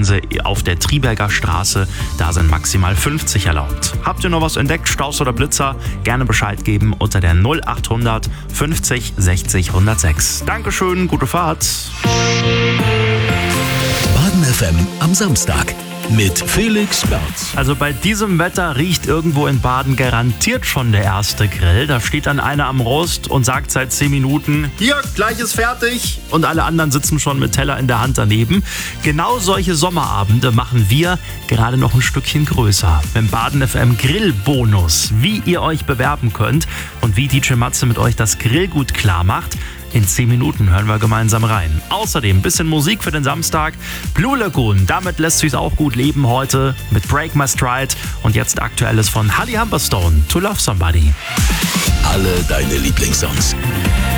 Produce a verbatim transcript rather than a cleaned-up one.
Sie auf der Triberger Straße. Da sind maximal fünfzig erlaubt. Habt ihr noch was entdeckt, Staus oder Blitzer? Gerne Bescheid geben unter der null acht hundert fünfzig sechzig hundertsechs. Dankeschön, gute Fahrt. Baden F M am Samstag mit Felix Berz. Also bei diesem Wetter riecht irgendwo in Baden garantiert schon der erste Grill. Da steht dann einer am Rost und sagt seit zehn Minuten, hier, gleich ist fertig. Und alle anderen sitzen schon mit Teller in der Hand daneben. Genau solche Sommerabende machen wir gerade noch ein Stückchen größer. Im Baden F M Grillbonus. Wie ihr euch bewerben könnt und wie D J Matze mit euch das Grillgut klar macht. In zehn Minuten hören wir gemeinsam rein. Außerdem ein bisschen Musik für den Samstag. Blue Lagoon, damit lässt sich's auch gut leben heute mit Break My Stride. Und jetzt Aktuelles von Holly Humberstone, To Love Somebody. Alle deine Lieblingssongs.